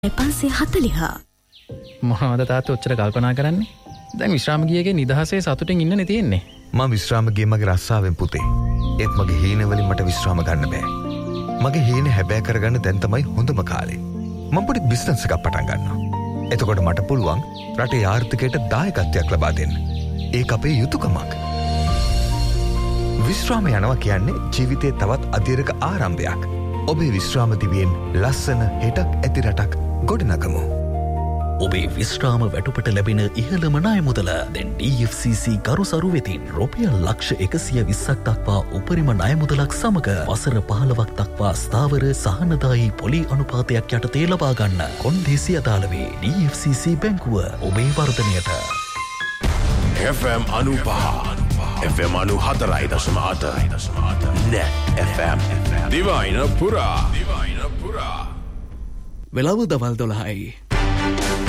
540. මොනවද තාත්තේ ඔච්චර කල්පනා කරන්නේ? දැන් විශ්‍රාම ගියගේ නිදහසේ සතුටින් ඉන්නනේ තියෙන්නේ. මම විශ්‍රාම ගියේ මගේ රස්සාවෙන් පුතේ. ඒත් මගේ හීන වලින් මට විශ්‍රාම ගන්න බෑ. මගේ හීන හැබෑ කරගන්න දැන් තමයි හොඳම කාලේ. මම පොඩි බිස්නස් එකක් පටන් ගන්නවා. එතකොට මට පුළුවන් රටේ ආර්ථිකයට දායකත්වයක් ලබා දෙන්න. ඒක අපේ යුතුයකමක්. විශ්‍රාම යනවා කියන්නේ ජීවිතේ තවත් අධිරක ආරම්භයක්. ඔබේ විශ්‍රාම දිවියෙන් ලස්සන හෙටක් ඇති රටක් ගොඩනගමු. ඔබේ විශ්‍රාම වැටුපට ලැබෙන ඉහළම ණය මුදල දැන් DFCC ගරුසරු වෙතින් රුපියල් ලක්ෂ 120ක් දක්වා උපරිම ණය මුදලක් සමග වසර 15ක් දක්වා ස්ථාවර සහනදායී පොලි අනුපාතයක් යටතේ ලබා ගන්න. කොන්දේසි අදාළ වේ DFCC බැංකුව ඔබේ වර්ධනයට. FM 95 FM 94.8 Net FM දිවයින පුරා වෙලාව දවල් 12යි.